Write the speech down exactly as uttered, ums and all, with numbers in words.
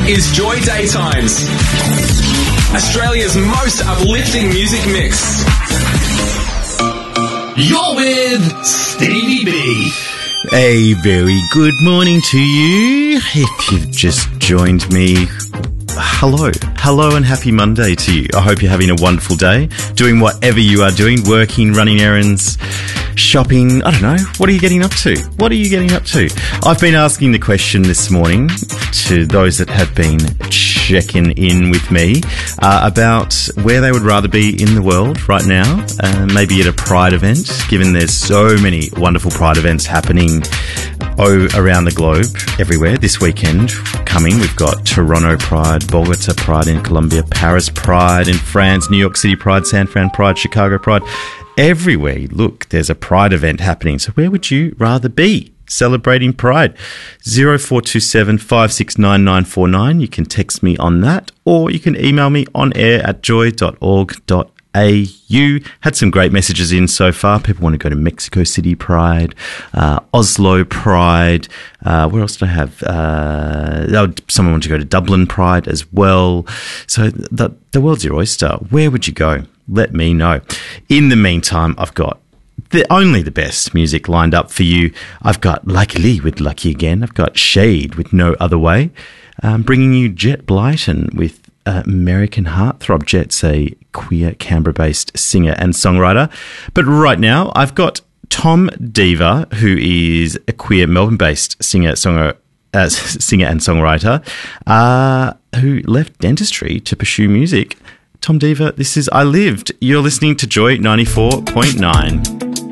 is Joy Daytimes, Australia's most uplifting music mix. You're with Stevie B. A very good morning to you. If you've just joined me, hello. Hello and happy Monday to you. I hope you're having a wonderful day, doing whatever you are doing, working, running errands, shopping. I don't know. What are you getting up to? What are you getting up to? I've been asking the question this morning to those that have been checking in with me uh, about where they would rather be in the world right now, uh, maybe at a Pride event, given there's so many wonderful Pride events happening oh, around the globe, everywhere. This weekend coming, we've got Toronto Pride, Bogota Pride in Colombia, Paris Pride in France, New York City Pride, San Fran Pride, Chicago Pride. Everywhere you look, there's a Pride event happening. So where would you rather be celebrating Pride? zero four two seven, five six nine nine four nine. You can text me on that, or you can email me on air at joy dot org dot a u. Had some great messages in so far. People want to go to Mexico City Pride, uh, Oslo Pride. Uh, where else did I have? Uh, oh, someone wanted to go to Dublin Pride as well. So the, the world's your oyster. Where would you go? Let me know. In the meantime, I've got the only the best music lined up for you. I've got Luckily with Lucky Again. I've got Shade with No Other Way. Um, bringing you Jet Blyton with uh, American Heartthrob. Jet's a queer Canberra-based singer and songwriter. But right now, I've got Tom Diva, who is a queer Melbourne-based singer, songer, uh, singer and songwriter, uh, who left dentistry to pursue music. Tom Diva, this is I Lived. You're listening to Joy ninety-four point nine.